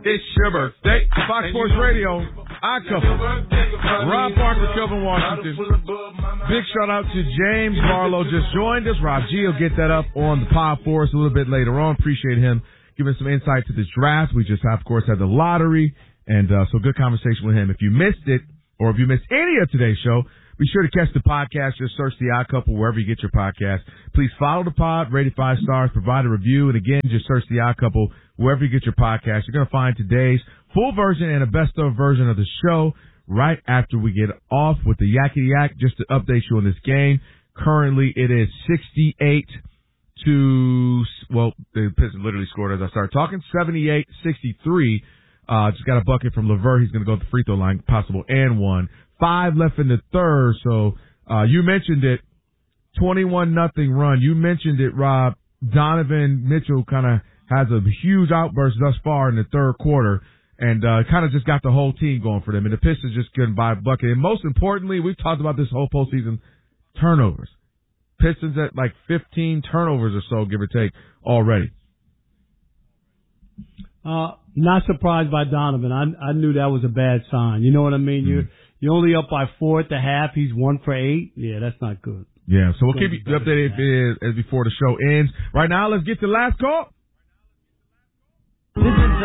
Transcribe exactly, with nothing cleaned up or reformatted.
It's your birthday. Fox Sports Radio, Odd Couple. Rob Parker, Kelvin Washington. Big shout out to James Barlow. Just joined us. Rob G will get that up on the pod for us a little bit later on. Appreciate him giving some insight to this draft. We just, of course, had the lottery. And uh, so good conversation with him. If you missed it, or if you missed any of today's show, be sure to catch the podcast. Just search The Odd Couple wherever you get your podcast. Please follow the pod, rate it five stars, provide a review. And again, just search The Odd Couple wherever you get your podcast. You're going to find today's full version and a best of version of the show right after we get off with the Yakety Yak. Just to update you on this game, currently it is sixty-eight to, well, the Pistons literally scored as I started talking, seventy-eight sixty-three. Uh, just got a bucket from LeVert. He's going to go to the free throw line, possible and one. Five left in the third. So, uh, you mentioned it, twenty-one nothing run. You mentioned it, Rob. Donovan Mitchell kind of has a huge outburst thus far in the third quarter and, uh, kind of just got the whole team going for them. And the Pistons just couldn't buy a bucket. And most importantly, we've talked about this whole postseason, turnovers. Pistons at like fifteen turnovers or so, give or take, already. Uh, not surprised by Donovan. I, I knew that was a bad sign. You know what I mean? Mm-hmm. You're, you're only up by four at the half. He's one for eight. Yeah, that's not good. Yeah, so we'll keep you updated if it is, as before the show ends. Right now, let's get to the last call. This is